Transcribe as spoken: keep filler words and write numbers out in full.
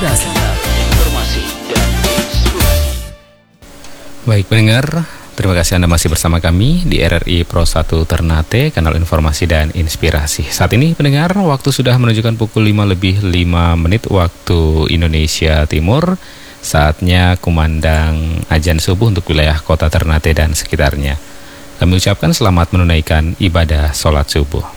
inspirasi. Informasi dan inspirasi. Baik pendengar, terima kasih Anda masih bersama kami di R R I Pro satu Ternate, kanal informasi dan inspirasi. Saat ini pendengar, waktu sudah menunjukkan pukul lima lebih lima menit waktu Indonesia Timur. Saatnya kumandang azan subuh untuk wilayah kota Ternate dan sekitarnya. Kami ucapkan selamat menunaikan ibadah sholat subuh.